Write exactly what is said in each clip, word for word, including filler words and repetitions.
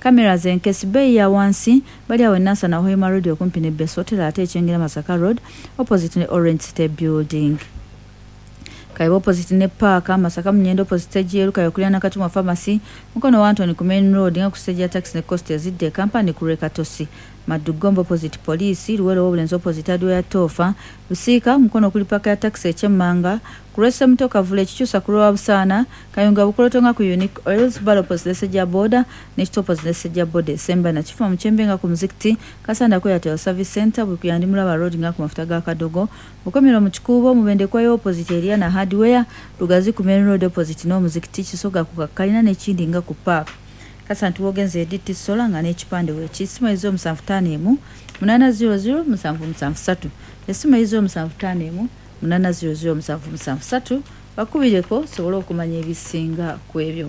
Cameras enkesi bei ya wansi bali awe Nasa na Hoima Road okumpi ne Best Hotel ate ekyengera Masaka Road opposite ne Orange State Building. Kaibo opposite ne Park Masaka Mnyendo opposite Jeru kayokulya na Katuma Pharmacy mukono wa Anthony ku Main Road nga kusejja taxi ne cost yazidde company kureka tosi Madugombo opposite police Luwero Obulenzi opposite Adwa Tofa Busika mukono kulipaka ya taxi echemmanga kuresa mtoka vule chichusa kurowa busana kayunga bukulotonga ku Unique Oils balo opposite Sejja Border ne opposite Sejja Border Semba na chifa mchembenga ku muzikiti kasanda ko ya Tel Service Center bukuyandimula ba road nga ku mafuta ga Kadogo bukomero mu Kikubo mubende kwa yo opposite area na hardware Lugazi ku Main Road opposite no muzikiti kisoga ku kakalina ne kindi nga ku park Kasantu wogenze editi solanga n'ekipande w'ekisima ezo musanvu ttaano emu munana zero zero musanvu musanvu ssatu esima ezo musanvu ttaano emu munana zero zero musanvu musanvu ssatu bakubireko sobola okumanya ebisinga ku ebyo.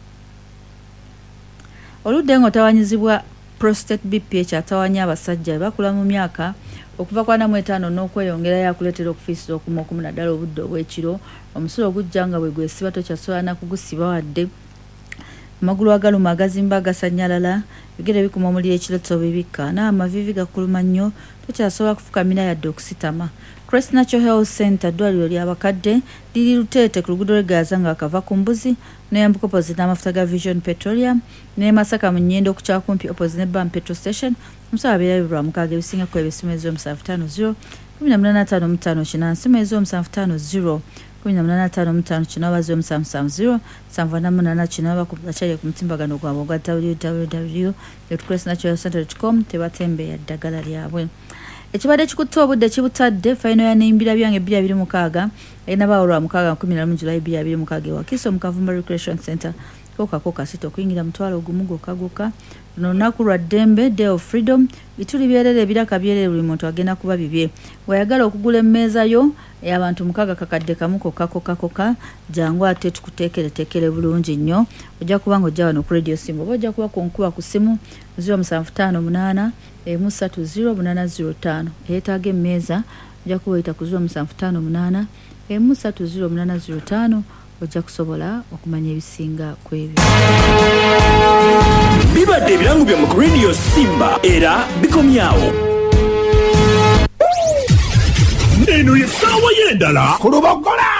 Oludde ng'otawanyizibwa prostate B P H atawanya abasajja bakula mu myaka okuva kwa namu etaano n'okweyongera yakuleetera okufiisira okumu okumu naddala obudde obw'ekiro omusulo ogujjanga bwe gwesiba tokyasobola na kugusiba wadde magulu agaluma agazimba agasanyalala bigere bikuma omuli ekirotso bibikka n'amavivi gakuluma nnyo tokyasobola kufukamira yadde okusitama. Crest Natural Health Center ddwaliro ly'abakadde liri Luteete ku luguudo lw'Egaza nga akava ku mbuzi n'eyambuka opposite n'amafuta ga Vision Petroleum ne Masaka mu Nnyendo ku kyakumpi opposite ne Bam Petrol Station omusaba abeerayo lwa mukaaga ebisinga ku ebisimu ez'omusanvu ttaano zero kumi na munaana ttaano mu ttaano kina nsimu ez'omusanvu ttaano zero kumi na munaana ttaano mu ttaano kina oba zero musanvu musanvu zero nsanvu ana munaana kina oba bakyali ku mutimbagano gwabwe ogwa w w w dot crest natural center dot com tebatembeeya ddagala lyabwe. Ekibadde kikutte obudde kibutadde fayino ya neimbira byange bbiri abiri mukaaga erina baawo lwa mukaaga kumi na lumu Julayi bbiri abiri mukaaga ewa Kiso mu Kavumba Recreation Center kokako kasita okuyingira mutwalo ogumu gwokka luno lunaku lwa ddembe Day of Freedom bituli byerere ebiraka byerere buli muntu agenda kuba bibye wayagala okugula emmeeza yo y'abantu mukaaga kakadde kamu kokka kokka kokka jangu ate tukuteekereteekere bulungi nnyo ojja kuba ng'ojja wano ku radio simu oba ojja kuba ku nkuba ku simu zero musanvu ttaano munaana emu ssatu zero munaana zero ttaano eyeetaaga emmeeza ojja kuba oyita ku zero musanvu ttaano munaana emu ssatu zero munaana zero ttaano ojja kusobola okumanya ebisinga ku ebyo. Bibadde ebirango bya mu Radio Simba era bikomyawo. Eno ye ssaawa y'endala ku Lubogola.